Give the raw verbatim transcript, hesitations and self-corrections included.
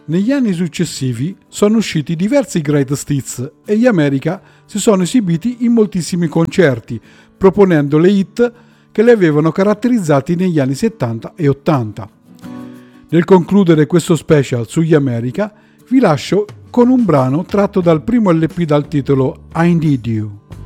Negli anni successivi sono usciti diversi greatest hits e gli America si sono esibiti in moltissimi concerti, proponendo le hit che le avevano caratterizzati negli anni settanta e ottanta. Nel concludere questo special sugli America, vi lascio con un brano tratto dal primo L P dal titolo I Need You.